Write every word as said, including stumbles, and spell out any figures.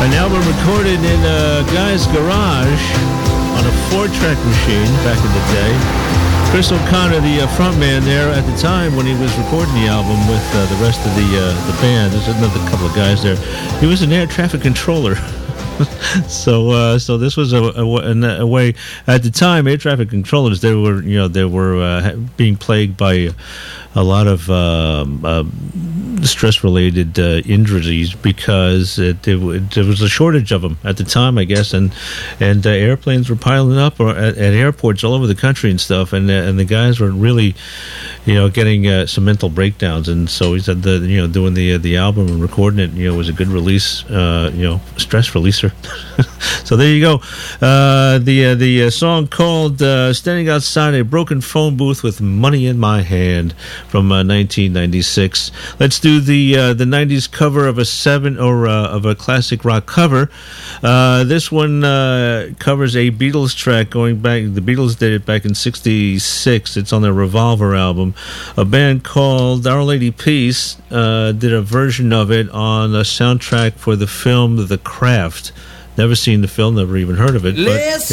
An album recorded in a guy's garage on a four-track machine back in the day. Chris O'Connor, the uh, frontman there at the time when he was recording the album with uh, the rest of the uh, the band. There's another couple of guys there. He was an air traffic controller. so uh, so this was a, a, a way at the time. Air traffic controllers, they were you know they were uh, being plagued by a lot of um, uh, stress-related uh, injuries because it, it, there was a shortage of them at the time, I guess, and and uh, airplanes were piling up or at, at airports all over the country and stuff, and uh, and the guys were really, you know, getting uh, some mental breakdowns, and so he said that you know doing the uh, the album and recording it, you know, was a good release, uh, you know, stress releaser. So there you go. Uh, the uh, the uh, song called uh, "Standing Outside a Broken Phone Booth with Money in My Hand" from uh, nineteen ninety-six. Let's do the uh, the nineties cover of a seven or uh, of a classic rock cover. Uh, this one uh, covers a Beatles track going back. The Beatles did it back in sixty-six. It's on their Revolver album. A band called Our Lady Peace uh, did a version of it on a soundtrack for the film The Craft. Never seen the film, never even heard of it. But